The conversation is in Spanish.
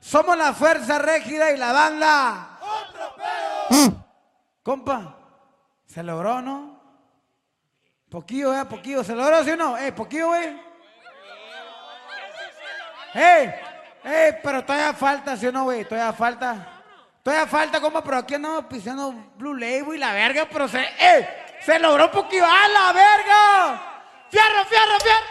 Somos la fuerza rígida y la banda. ¡Otro pedo! Compa, ¿se logró, no? Poquillo, poquillo. ¿Se logró, sí o no? Poquillo, güey. Pero todavía falta, ¿sí o no, güey? Todavía falta. Todavía falta, compa, pero aquí andamos pisando Blue Label y la verga, pero se logró poquillo. ¡A la verga! ¡Fierro, fierro, fierro!